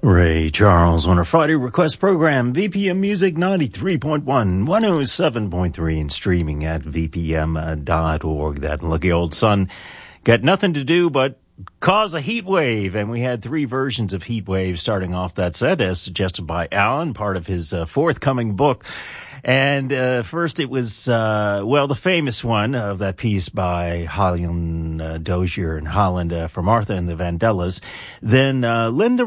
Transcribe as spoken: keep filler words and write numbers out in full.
Ray Charles on our Friday request program, V P M Music ninety-three point one, one oh seven point three, and streaming at v p m dot org. That lucky old sun got nothing to do but cause a heat wave, and we had three versions of Heat Wave starting off that set, as suggested by Alan, part of his uh, forthcoming book. And uh, first it was, uh, well, the famous one of that piece by Holland uh, Dozier and Holland uh, for Martha and the Vandellas. Then uh, Linda